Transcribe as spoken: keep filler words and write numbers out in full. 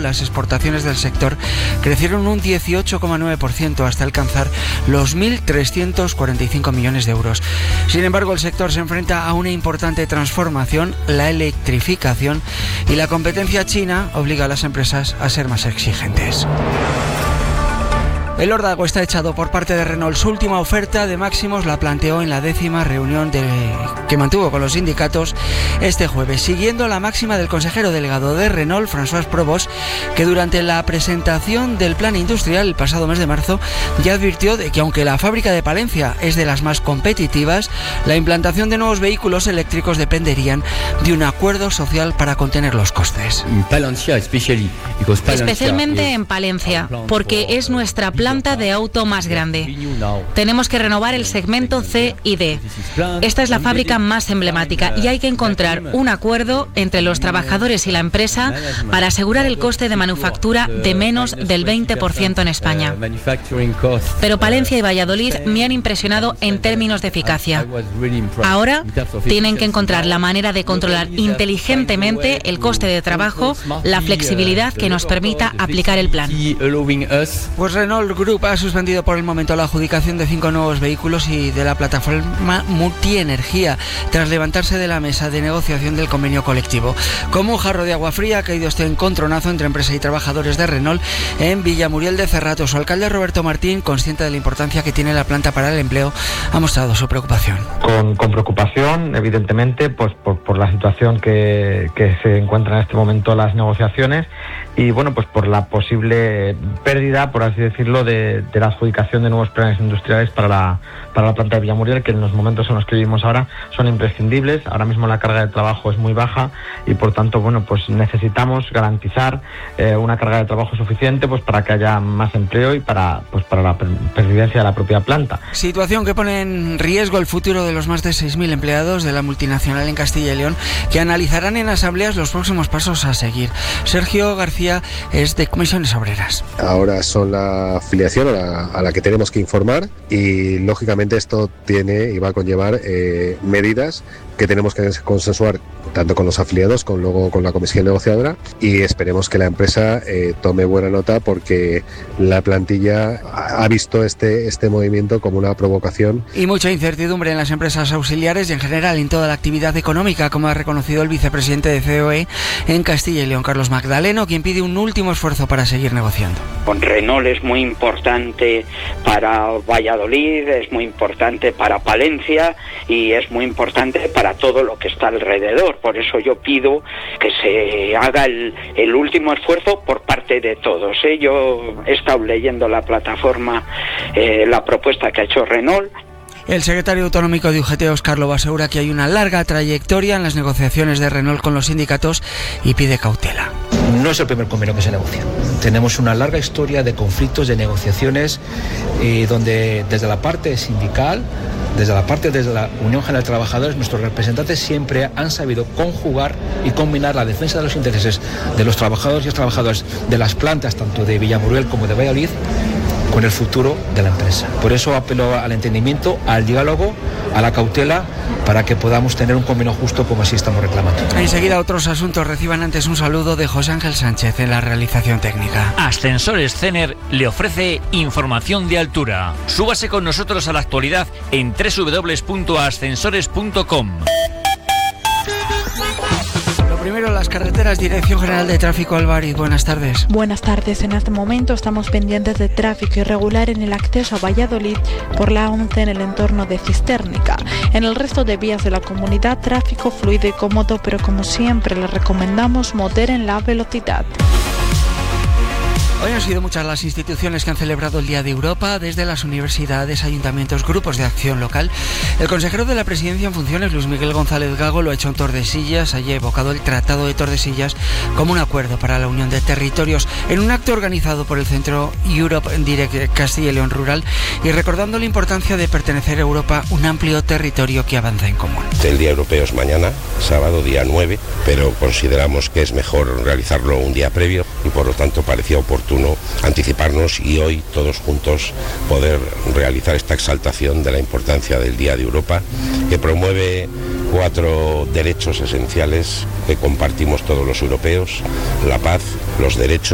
las exportaciones del sector crecieron un dieciocho coma nueve por ciento hasta alcanzar los mil trescientos cuarenta y cinco millones de euros. Sin embargo, el sector se enfrenta a una importante transformación, la electrificación, y la competencia china obliga a las empresas a ser más exigentes. El órdago está echado por parte de Renault. Su última oferta de máximos la planteó en la décima reunión de, que mantuvo con los sindicatos este jueves, siguiendo la máxima del consejero delegado de Renault, François Provost, que durante la presentación del plan industrial el pasado mes de marzo ya advirtió de que aunque la fábrica de Palencia es de las más competitivas, la implantación de nuevos vehículos eléctricos dependerían de un acuerdo social para contener los costes. Especialmente en Palencia, porque es nuestra planta planta de auto más grande. Tenemos que renovar el segmento C y D. Esta es la fábrica más emblemática y hay que encontrar un acuerdo entre los trabajadores y la empresa para asegurar el coste de manufactura de menos del veinte por ciento en España. Pero Palencia y Valladolid me han impresionado en términos de eficacia. Ahora tienen que encontrar la manera de controlar inteligentemente el coste de trabajo, la flexibilidad que nos permita aplicar el plan. Pues Renault Group ha suspendido por el momento la adjudicación de cinco nuevos vehículos y de la plataforma multienergía tras levantarse de la mesa de negociación del convenio colectivo. Como un jarro de agua fría ha caído este encontronazo entre empresa y trabajadores de Renault en Villamuriel de Cerrato. Su alcalde Roberto Martín, consciente de la importancia que tiene la planta para el empleo, ha mostrado su preocupación. Con, con preocupación, evidentemente, pues por, por la situación que, que se encuentra en este momento las negociaciones y bueno, pues por la posible pérdida, por así decirlo, de, de la adjudicación de nuevos planes industriales para la, para la planta de Villamuriel, que en los momentos en los que vivimos ahora son imprescindibles. Ahora mismo la carga de trabajo es muy baja y por tanto, bueno, pues necesitamos garantizar eh, una carga de trabajo suficiente pues para que haya más empleo y para, pues para la pervivencia de la propia planta. Situación que pone en riesgo el futuro de los más de seis mil empleados de la multinacional en Castilla y León, que analizarán en asambleas los próximos pasos a seguir. Sergio García es de Comisiones Obreras. Ahora son la afiliación a la, a la que tenemos que informar y lógicamente esto tiene y va a conllevar eh, medidas que tenemos que consensuar tanto con los afiliados como luego con la comisión negociadora y esperemos que la empresa eh, tome buena nota porque la plantilla ha visto este, este movimiento como una provocación. Y mucha incertidumbre en las empresas auxiliares y en general en toda la actividad económica, como ha reconocido el vicepresidente de C O E en Castilla y León, Carlos Magdaleno, quien pide un último esfuerzo para seguir negociando. Con Renault es muy importante para Valladolid, es muy importante para Palencia y es muy importante para todo lo que está alrededor. Por eso yo pido que se haga el, el último esfuerzo por parte de todos, ¿eh? Yo he estado leyendo la plataforma, eh, la propuesta que ha hecho Renault. El secretario autonómico de U G T, Óscar Lobo, asegura que hay una larga trayectoria en las negociaciones de Renault con los sindicatos y pide cautela. No es el primer convenio que se negocia. Tenemos una larga historia de conflictos, de negociaciones, eh, donde desde la parte sindical, desde la parte desde la Unión General de Trabajadores, nuestros representantes siempre han sabido conjugar y combinar la defensa de los intereses de los trabajadores y las trabajadoras de las plantas, tanto de Villamuriel como de Valladolid, con el futuro de la empresa. Por eso apelo al entendimiento, al diálogo, a la cautela, para que podamos tener un convenio justo como así estamos reclamando. Enseguida otros asuntos. Reciban antes un saludo de José Ángel Sánchez en la realización técnica. Ascensores Cener le ofrece información de altura. Súbase con nosotros a la actualidad en doble u doble u doble u punto ascensores punto com. Primero, las carreteras. Dirección General de Tráfico, Álvarez, buenas tardes. Buenas tardes. En este momento estamos pendientes de tráfico irregular en el acceso a Valladolid por la once en el entorno de Cistérnica. En el resto de vías de la comunidad, tráfico fluido y cómodo, pero como siempre les recomendamos moderen la velocidad. Hoy han sido muchas las instituciones que han celebrado el Día de Europa, desde las universidades, ayuntamientos, grupos de acción local. El consejero de la Presidencia en funciones, Luis Miguel González Gago, lo ha hecho en Tordesillas. Allí ha evocado el Tratado de Tordesillas como un acuerdo para la unión de territorios en un acto organizado por el Centro Europe Direct Castilla y León Rural y recordando la importancia de pertenecer a Europa, un amplio territorio que avanza en común. El Día Europeo es mañana, sábado día nueve, pero consideramos que es mejor realizarlo un día previo y por lo tanto parecía oportuno anticiparnos y hoy todos juntos poder realizar esta exaltación de la importancia del Día de Europa, que promueve cuatro derechos esenciales que compartimos todos los europeos: la paz, los derechos